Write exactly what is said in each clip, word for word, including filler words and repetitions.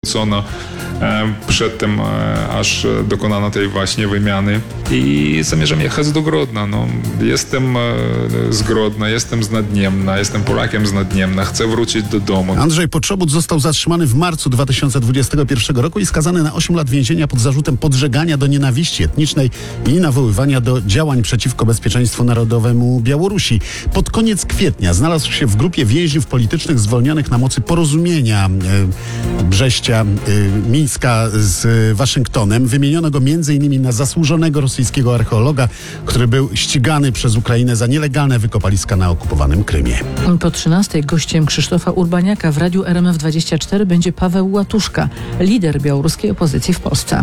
wrócono przed tym, aż dokonano tej właśnie wymiany. I zamierzam jechać do Grodna. No, jestem z Grodna, jestem z Nadniemna, jestem Polakiem z Nadniemna, chcę wrócić do domu. Andrzej Potrzobut został zatrzymany w marcu dwa tysiące dwudziestego pierwszego roku i skazany na osiem lat więzienia pod zarzutem podżegania do nienawiści etnicznej i nawoływania do działań przeciwko bezpieczeństwu narodowemu Białorusi. Pod koniec kwietnia znalazł się w grupie więźniów politycznych zwolnionych na mocy porozumienia e, Brześcia, e, Mińska z Waszyngtonem. Wymieniono go między innymi na zasłużonego rosyjskiego archeologa, który był ścigany przez Ukrainę za nielegalne wykopaliska na okupowanym Krymie. Po trzynastej gościem Krzysztofa Urbaniaka w Radiu R M F dwadzieścia cztery będzie Paweł Łatuszka, lider białoruskiej opozycji w Polsce.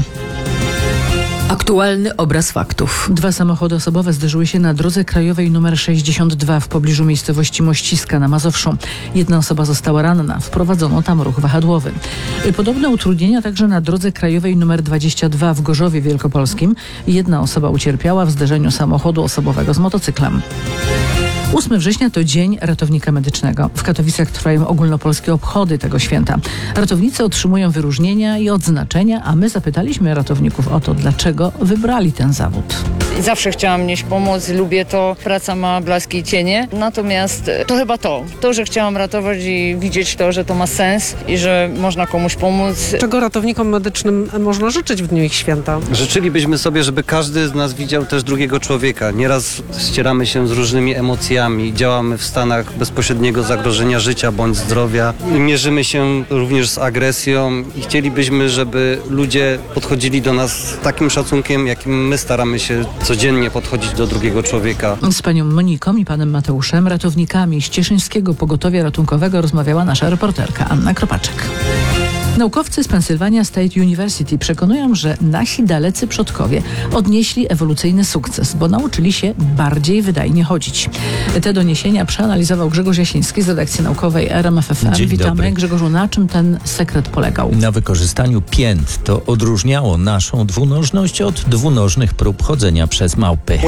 Aktualny obraz faktów. Dwa samochody osobowe zderzyły się na drodze krajowej nr sześćdziesiąt dwa w pobliżu miejscowości Mościska na Mazowszu. Jedna osoba została ranna. Wprowadzono tam ruch wahadłowy. Podobne utrudnienia także na drodze krajowej nr dwadzieścia dwa w Gorzowie Wielkopolskim. Jedna osoba ucierpiała w zderzeniu samochodu osobowego z motocyklem. ósmego września to Dzień Ratownika Medycznego. W Katowicach trwają ogólnopolskie obchody tego święta. Ratownicy otrzymują wyróżnienia i odznaczenia, a my zapytaliśmy ratowników o to, dlaczego wybrali ten zawód. Zawsze chciałam nieść pomoc, lubię to, praca ma blaski i cienie, natomiast to chyba to, to, że chciałam ratować i widzieć to, że to ma sens i że można komuś pomóc. Czego ratownikom medycznym można życzyć w dniu ich święta? Życzylibyśmy sobie, żeby każdy z nas widział też drugiego człowieka. Nieraz ścieramy się z różnymi emocjami, działamy w stanach bezpośredniego zagrożenia życia bądź zdrowia. Mierzymy się również z agresją i chcielibyśmy, żeby ludzie podchodzili do nas z takim szacunkiem, jakim my staramy się codziennie podchodzić do drugiego człowieka. Z panią Moniką i panem Mateuszem, ratownikami z Cieszyńskiego Pogotowia Ratunkowego, rozmawiała nasza reporterka Anna Kropaczek. Naukowcy z Pennsylvania State University przekonują, że nasi dalecy przodkowie odnieśli ewolucyjny sukces, bo nauczyli się bardziej wydajnie chodzić. Te doniesienia przeanalizował Grzegorz Jasiński z redakcji naukowej R M F F M. Dzień Witamy. dobry. Grzegorzu, na czym ten sekret polegał? Na wykorzystaniu pięt. To odróżniało naszą dwunożność od dwunożnych prób chodzenia przez małpy.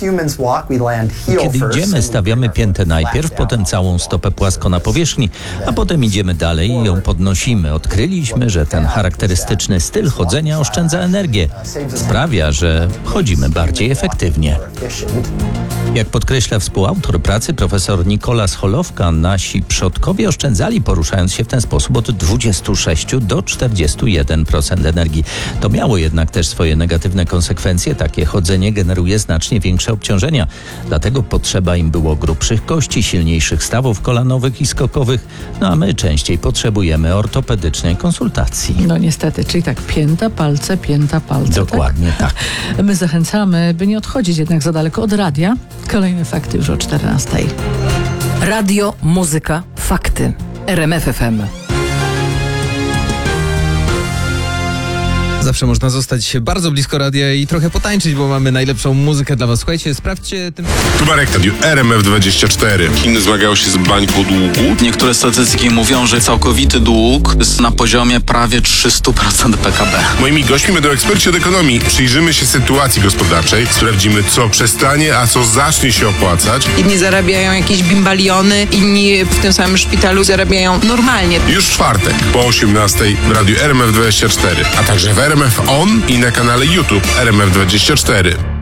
Kiedy idziemy, stawiamy piętę najpierw, potem całą stopę płasko na powierzchni, a potem idziemy dalej i ją podnosimy. Odkryliśmy, że ten charakterystyczny styl chodzenia oszczędza energię. Sprawia, że chodzimy bardziej efektywnie. Jak podkreśla współautor pracy profesor Nikolas Holowka, nasi przodkowie oszczędzali, poruszając się w ten sposób, od dwudziestu sześciu do czterdziestu jeden procent energii. To miało jednak też swoje negatywne konsekwencje. Takie chodzenie generuje znacznie większe obciążenia. Dlatego potrzeba im było grubszych kości, silniejszych stawów kolanowych i skokowych, no a my częściej potrzebujemy ortopedycznej konsultacji. No niestety, czyli tak pięta, palce, pięta, palce. Dokładnie tak. tak. My zachęcamy, by nie odchodzić jednak za daleko od radia. Kolejne fakty już o czternastej. Radio, muzyka, fakty. R M F F M. Zawsze można zostać bardzo blisko radia i trochę potańczyć, bo mamy najlepszą muzykę dla was. Słuchajcie, sprawdźcie tym... Tu Marek Tadiu, R M F dwadzieścia cztery. Chiny zmagają się z bańką długu. Niektóre statystyki mówią, że całkowity dług jest na poziomie prawie trzysta procent P K B. Moimi gośćmi będą eksperci od ekonomii. Przyjrzymy się sytuacji gospodarczej, sprawdzimy, co przestanie, a co zacznie się opłacać. Inni zarabiają jakieś bimbaliony, inni w tym samym szpitalu zarabiają normalnie. Już w czwartek po osiemnastej w radiu R M F dwadzieścia cztery, a także w R M F On i na kanale YouTube R M F dwadzieścia cztery.